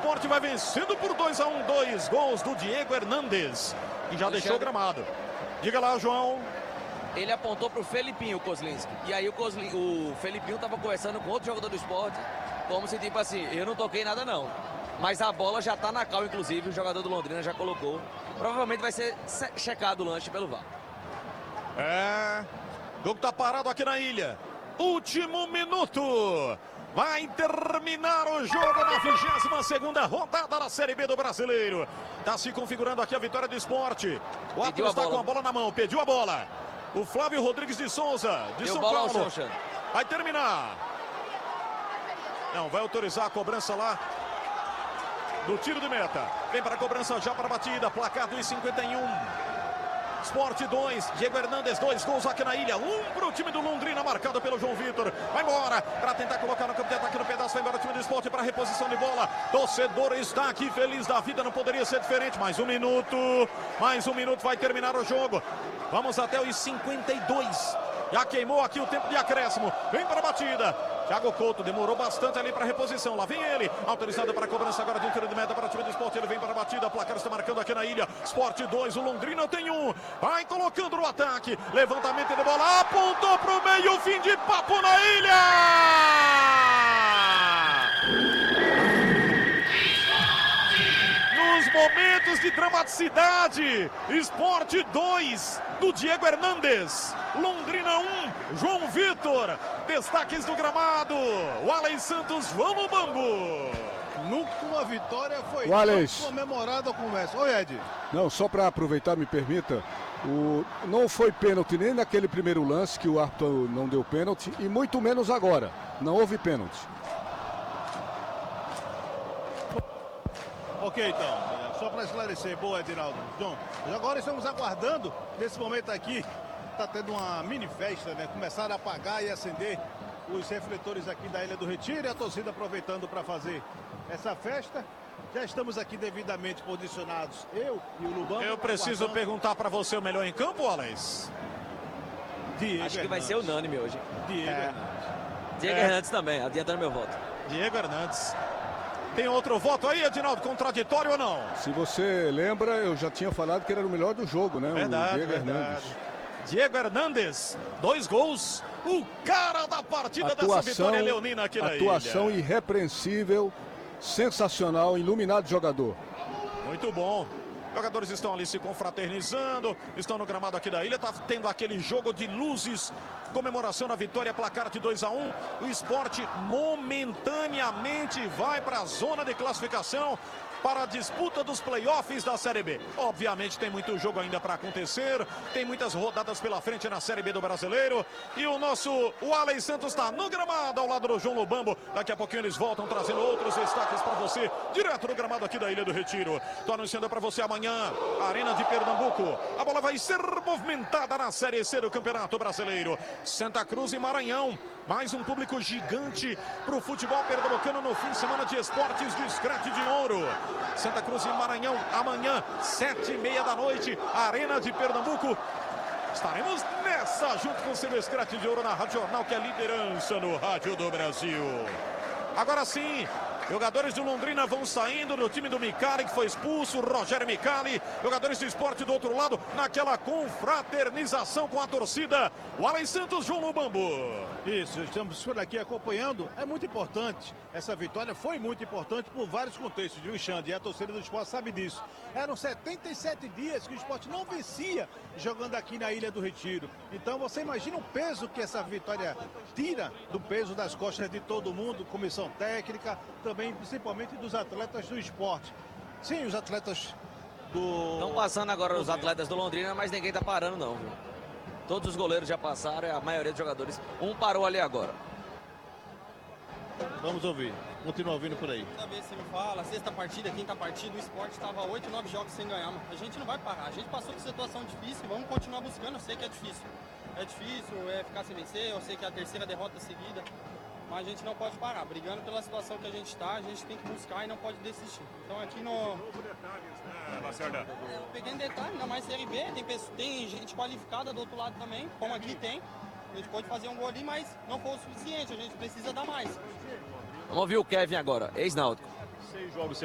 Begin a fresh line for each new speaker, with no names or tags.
Sport vai vencendo por 2-1, 2 gols do Diego Hernandes, que já deixou o gramado. Diga lá, João.
Ele apontou pro Felipinho, o Kozlinski. E aí o Felipinho tava conversando com outro jogador do Sport, como se tipo assim, eu não toquei nada não. Mas a bola já tá na cal, inclusive, o jogador do Londrina já colocou. Provavelmente vai ser checado o lance pelo VAR.
O jogo tá parado aqui na ilha. Último minuto. Vai terminar o jogo na 22ª rodada da Série B do Brasileiro. Tá se configurando aqui a vitória do Sport. O Atlas está com a bola na mão, pediu a bola. O Flávio Rodrigues de Souza, de São Paulo. Vai terminar. Não, vai autorizar a cobrança lá do tiro de meta. Vem para a cobrança já para a batida. Placar 2,51. Sport 2, Diego Hernandes, 2 gols aqui na ilha, 1 para o time do Londrina, marcado pelo João Vitor. Vai embora para tentar colocar no campo de ataque no pedaço. Vai embora o time do Sport para reposição de bola. Torcedor está aqui feliz da vida, não poderia ser diferente. Mais um minuto vai terminar o jogo. Vamos até os 52. Já queimou aqui o tempo de acréscimo. Vem para a batida. Thiago Couto demorou bastante ali para a reposição. Lá vem ele. Autorizado para a cobrança agora de um tiro de meta para o time do Sport. Ele vem para a batida. O placar está marcando aqui na ilha. Sport 2, o Londrina tem 1. Vai colocando no ataque. Levantamento de bola. Apontou para o meio. Fim de papo na ilha. Nos momentos de dramaticidade. Sport 2, do Diego Hernandes. Londrina 1, João Vitor. Destaques do gramado. O Alex Santos, vamos Bambu.
Nunca uma vitória foi comemorada como essa. Oi, Ed.
Não, só para aproveitar, me permita. Não foi pênalti nem naquele primeiro lance que o árbitro não deu pênalti e muito menos agora. Não houve pênalti.
Ok, então. Só para esclarecer. Boa, Edinaldo. John, agora estamos aguardando, nesse momento aqui, está tendo uma mini festa, né? Começaram a apagar e acender os refletores aqui da Ilha do Retiro e a torcida aproveitando para fazer essa festa. Já estamos aqui devidamente posicionados, eu e o Lubão.
Eu preciso perguntar para você o melhor em campo, Alex?
Diego
Acho que vai ser unânime hoje.
Diego
Hernandes também, adiantando meu voto.
Diego Hernandes. Tem outro voto aí, Edinaldo, contraditório ou não?
Se você lembra, eu já tinha falado que ele era o melhor do jogo, né?
Verdade,
o Diego Hernandes.
Diego Hernandes, 2 gols, o cara da partida dessa vitória leonina aqui na ilha.
Atuação irrepreensível, sensacional, iluminado jogador.
Muito bom. Jogadores estão ali se confraternizando, estão no gramado aqui da ilha, está tendo aquele jogo de luzes, comemoração da vitória, placar de 2-1. O Sport momentaneamente vai para a zona de classificação para a disputa dos playoffs da Série B. Obviamente tem muito jogo ainda para acontecer, tem muitas rodadas pela frente na Série B do Brasileiro. E o Alex Santos está no gramado ao lado do João Lobambo. Daqui a pouquinho eles voltam trazendo outros destaques para você, direto do gramado aqui da Ilha do Retiro. Estou anunciando para você amanhã, Arena de Pernambuco. A bola vai ser movimentada na Série C do Campeonato Brasileiro. Santa Cruz e Maranhão. Mais um público gigante para o futebol pernambucano no fim de semana de esportes do Scratch de Ouro. Santa Cruz e Maranhão, amanhã, 7h30 da noite, Arena de Pernambuco. Estaremos nessa, junto com o seu Scratch de Ouro na Rádio Jornal, que é liderança no rádio do Brasil. Agora sim, jogadores do Londrina vão saindo no time do Micali, que foi expulso, Rogério Micali. Jogadores do Sport do outro lado, naquela confraternização com a torcida. O Alex Santos, João Lobambo.
Isso, estamos por aqui acompanhando. É muito importante. Essa vitória foi muito importante por vários contextos, viu, Xande? E a torcida do Sport sabe disso. Eram 77 dias que o Sport não vencia jogando aqui na Ilha do Retiro. Então você imagina o peso que essa vitória tira do peso das costas de todo mundo, comissão técnica, também principalmente dos atletas do Sport. Sim, os atletas do...
Estão passando agora os atletas do Londrina, mas ninguém tá parando não, viu? Todos os goleiros já passaram, a maioria dos jogadores. Um parou ali agora.
Vamos ouvir. Continua ouvindo por aí.
Toda vez que você me fala, sexta partida, quinta partida, o Sport estava 8, 9 jogos sem ganhar. A gente não vai parar. A gente passou por situação difícil, vamos continuar buscando. Eu sei que é difícil. É difícil ficar sem vencer, eu sei que é a terceira derrota seguida. Mas a gente não pode parar. Brigando pela situação que a gente está, a gente tem que buscar e não pode desistir. Então aqui no... Pequeno detalhe, ainda mais Série B, tem gente qualificada do outro lado também, como aqui tem. A gente pode fazer um gol ali, mas não foi o suficiente, a gente precisa dar mais.
Vamos ouvir o Kevin agora, ex-náutico.
6 jogos